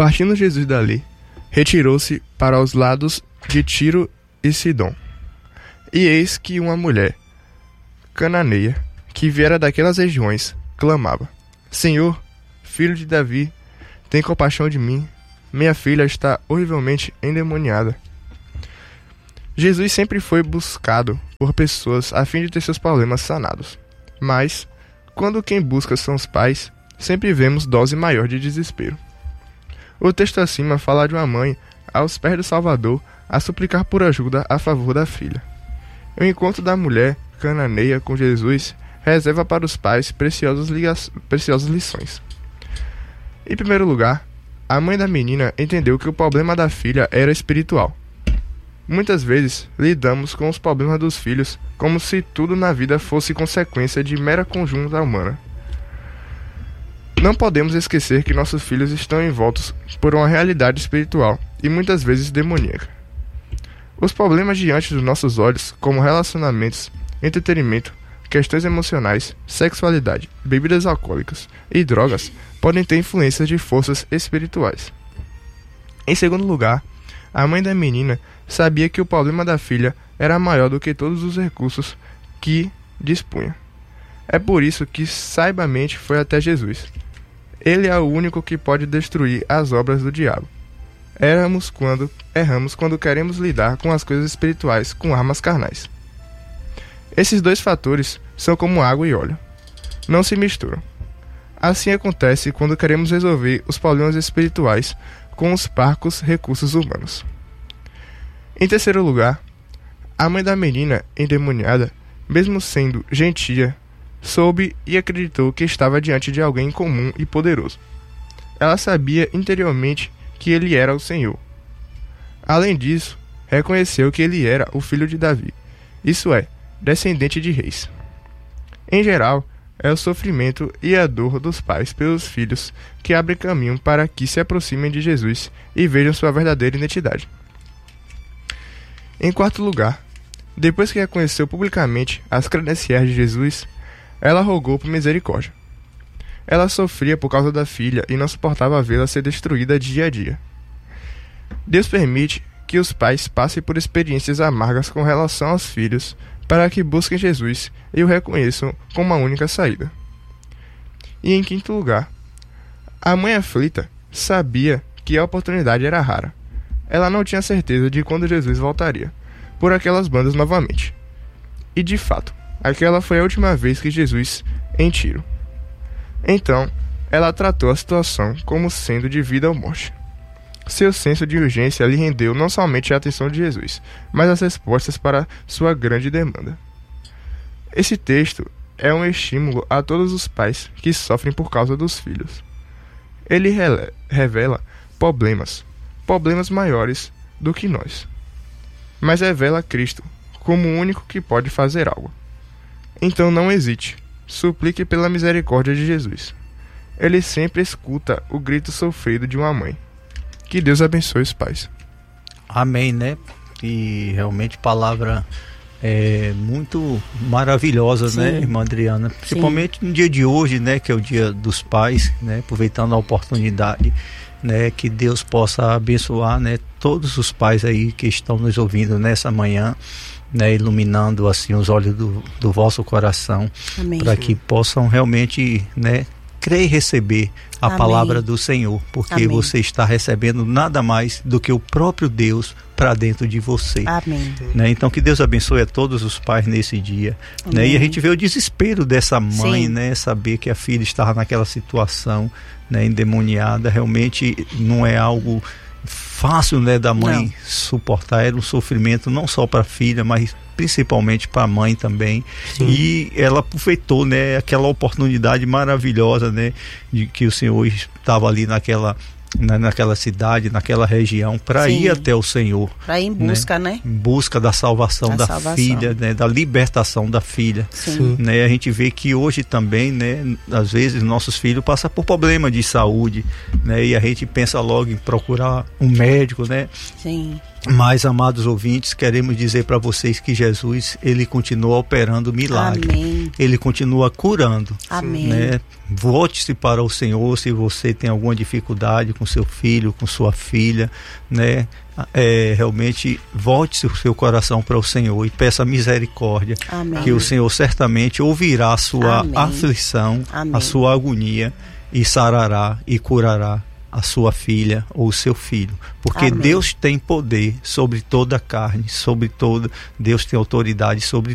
Partindo Jesus dali, retirou-se para os lados de Tiro e Sidom. E eis que uma mulher cananeia, que viera daquelas regiões, clamava: Senhor, filho de Davi, tem compaixão de mim, minha filha está horrivelmente endemoniada. Jesus sempre foi buscado por pessoas a fim de ter seus problemas sanados. Mas, quando quem busca são os pais, sempre vemos dose maior de desespero. O texto acima fala de uma mãe aos pés do Salvador a suplicar por ajuda a favor da filha. O encontro da mulher cananeia com Jesus reserva para os pais preciosas lições. Em primeiro lugar, a mãe da menina entendeu que o problema da filha era espiritual. Muitas vezes, lidamos com os problemas dos filhos como se tudo na vida fosse consequência de mera conjunta humana. Não podemos esquecer que nossos filhos estão envoltos por uma realidade espiritual e muitas vezes demoníaca. Os problemas diante dos nossos olhos, como relacionamentos, entretenimento, questões emocionais, sexualidade, bebidas alcoólicas e drogas, podem ter influência de forças espirituais. Em segundo lugar, a mãe da menina sabia que o problema da filha era maior do que todos os recursos que dispunha. É por isso que saibamente foi até Jesus. Ele é o único que pode destruir as obras do diabo. Erramos quando queremos lidar com as coisas espirituais com armas carnais. Esses dois fatores são como água e óleo. Não se misturam. Assim acontece quando queremos resolver os problemas espirituais com os parcos recursos humanos. Em terceiro lugar, a mãe da menina endemoniada, mesmo sendo gentia, soube e acreditou que estava diante de alguém comum e poderoso. Ela sabia interiormente que ele era o Senhor. Além disso, reconheceu que ele era o filho de Davi, isso é, descendente de reis. Em geral, é o sofrimento e a dor dos pais pelos filhos que abrem caminho para que se aproximem de Jesus e vejam sua verdadeira identidade. Em quarto lugar, depois que reconheceu publicamente as credenciais de Jesus, ela rogou por misericórdia. Ela sofria por causa da filha e não suportava vê-la ser destruída dia a dia. Deus permite que os pais passem por experiências amargas com relação aos filhos para que busquem Jesus e o reconheçam como a única saída. E em quinto lugar, a mãe aflita sabia que a oportunidade era rara. Ela não tinha certeza de quando Jesus voltaria por aquelas bandas novamente. E de fato, aquela foi a última vez que Jesus em Tiro. Então, ela tratou a situação como sendo de vida ou morte. Seu senso de urgência lhe rendeu não somente a atenção de Jesus, mas as respostas para sua grande demanda. Esse texto é um estímulo a todos os pais que sofrem por causa dos filhos. Ele revela problemas maiores do que nós, mas revela Cristo como o único que pode fazer algo. Então não hesite, suplique pela misericórdia de Jesus. Ele sempre escuta o grito sofrido de uma mãe. Que Deus abençoe os pais. Amém, né? E realmente palavra muito maravilhosa, sim, né, irmã Adriana? Principalmente sim, no dia de hoje, né, que é o dia dos pais, né? Aproveitando a oportunidade, né, que Deus possa abençoar, né, todos os pais aí que estão nos ouvindo nessa manhã, né, iluminando assim os olhos do vosso coração, para que possam realmente, né, crer e receber a Amém. Palavra do Senhor, porque Amém. Você está recebendo nada mais do que o próprio Deus para dentro de você. Amém. Né? Então que Deus abençoe a todos os pais nesse dia, né? E a gente vê o desespero dessa mãe, né? Saber que a filha estava naquela situação, né, endemoniada, realmente não é algo fácil, né, da mãe suportar. Era um sofrimento não só para a filha, mas principalmente para a mãe também. Sim. E ela aproveitou, né, aquela oportunidade maravilhosa, né, de que o Senhor estava ali naquela cidade, naquela região, para ir até o Senhor, para ir em busca, né? Em busca da salvação da filha, né? Da libertação da filha. Sim. Né? A gente vê que hoje também, né? Às vezes nossos filhos passam por problema de saúde, né? E a gente pensa logo em procurar um médico, né? Sim. Mas, amados ouvintes, queremos dizer para vocês que Jesus, ele continua operando milagre. Amém. Ele continua curando. Amém. Né? Volte-se para o Senhor se você tem alguma dificuldade com seu filho, com sua filha, né? Realmente volte-se o seu coração para o Senhor e peça misericórdia. Amém. Que o Senhor certamente ouvirá a sua Amém. aflição, Amém. a sua agonia, e sarará e curará a sua filha ou o seu filho, porque Amém. Deus tem poder sobre toda a carne, sobre toda, Deus tem autoridade sobre